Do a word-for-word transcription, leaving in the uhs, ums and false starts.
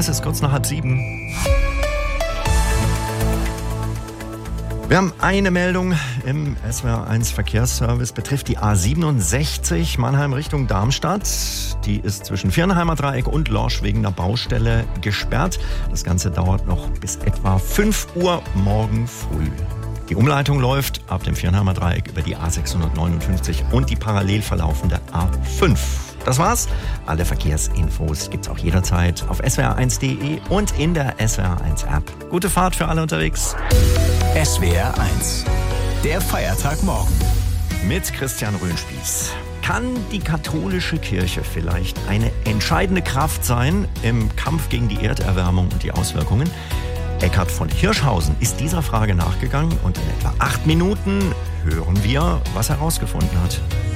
Es ist kurz nach halb sieben. Wir haben eine Meldung im S W R eins Verkehrsservice, betrifft die A siebenundsechzig Mannheim Richtung Darmstadt. Die ist zwischen Viernheimer Dreieck und Lorsch wegen einer Baustelle gesperrt. Das Ganze dauert noch bis etwa fünf Uhr morgen früh. Die Umleitung läuft ab dem Viernheimer Dreieck über die A sechshundertneunundfünfzig und die parallel verlaufende A fünf. Das war's. Alle Verkehrsinfos gibt's auch jederzeit auf S W R eins punkt de und in der S W R eins App. Gute Fahrt für alle unterwegs. S W R eins, der Feiertagmorgen. Mit Christian Röhnspieß. Kann die katholische Kirche vielleicht eine entscheidende Kraft sein im Kampf gegen die Erderwärmung und die Auswirkungen? Eckhard von Hirschhausen ist dieser Frage nachgegangen und in etwa acht Minuten hören wir, was er herausgefunden hat.